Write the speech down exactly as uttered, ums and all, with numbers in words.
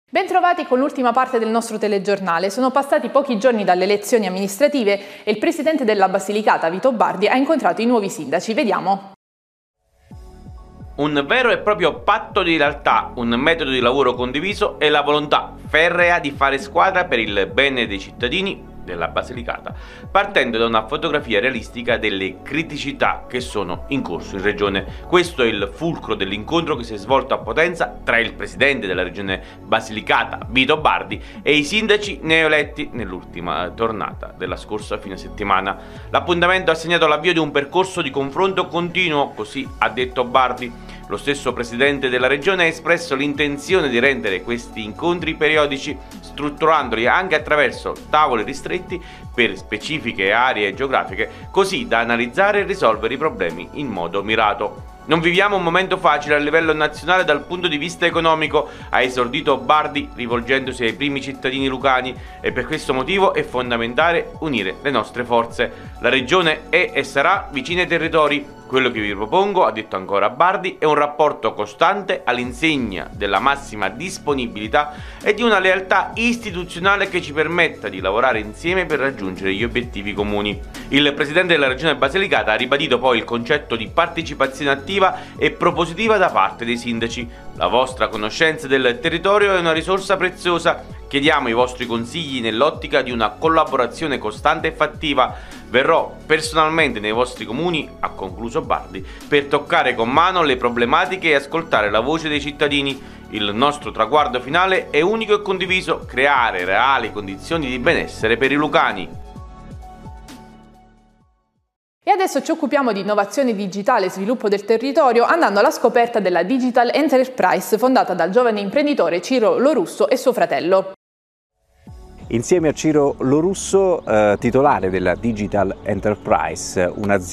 Bentrovati con l'ultima parte del nostro telegiornale. Sono passati pochi giorni dalle elezioni amministrative e il presidente della Basilicata, Vito Bardi, ha incontrato i nuovi sindaci. Vediamo. Un vero e proprio patto di realtà, un metodo di lavoro condiviso e la volontà ferrea di fare squadra per il bene dei cittadini della Basilicata, partendo da una fotografia realistica delle criticità che sono in corso in regione. Questo è il fulcro dell'incontro che si è svolto a Potenza tra il presidente della regione Basilicata, Vito Bardi, e i sindaci neoeletti nell'ultima tornata della scorsa fine settimana. L'appuntamento ha segnato l'avvio di un percorso di confronto continuo, così ha detto Bardi. Lo stesso presidente della regione ha espresso l'intenzione di rendere questi incontri periodici, strutturandoli anche attraverso tavoli ristretti per specifiche aree geografiche, così da analizzare e risolvere i problemi in modo mirato. Non viviamo un momento facile a livello nazionale dal punto di vista economico, ha esordito Bardi rivolgendosi ai primi cittadini lucani, e per questo motivo è fondamentale unire le nostre forze. La regione è e sarà vicina ai territori. Quello che vi propongo, ha detto ancora Bardi, è un rapporto costante all'insegna della massima disponibilità e di una lealtà istituzionale che ci permetta di lavorare insieme per raggiungere gli obiettivi comuni. Il presidente della regione Basilicata ha ribadito poi il concetto di partecipazione attiva e propositiva da parte dei sindaci. La vostra conoscenza del territorio è una risorsa preziosa. Chiediamo i vostri consigli nell'ottica di una collaborazione costante e fattiva. Verrò personalmente nei vostri comuni, ha concluso Bardi, per toccare con mano le problematiche e ascoltare la voce dei cittadini. Il nostro traguardo finale è unico e condiviso: creare reali condizioni di benessere per i lucani. E adesso ci occupiamo di innovazione digitale e sviluppo del territorio, andando alla scoperta della Digital Enterprise fondata dal giovane imprenditore Ciro Lorusso e suo fratello. Insieme a Ciro Lorusso, eh, titolare della Digital Enterprise, un'azienda